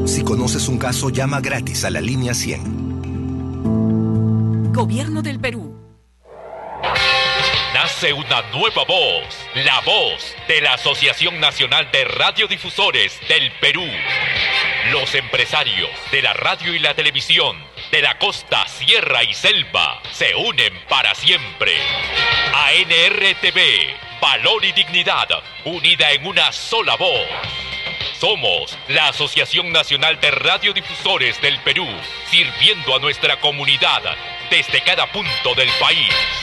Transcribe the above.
Si conoces un caso, llama gratis a la línea 100. Gobierno del Perú. Nace una nueva voz, la voz de la Asociación Nacional de Radiodifusores del Perú. Los empresarios de la radio y la televisión de la costa, sierra y selva se unen para siempre. ANRTV, valor y dignidad, unida en una sola voz. Somos la Asociación Nacional de Radiodifusores del Perú, sirviendo a nuestra comunidad desde cada punto del país.